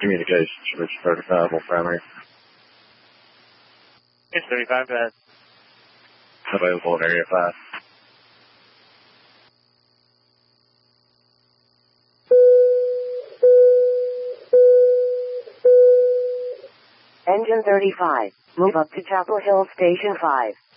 Communications, Richard 35 on primary. It's 35, go ahead. Available in area 5. Engine 35, move up to Chapel Hill Station 5.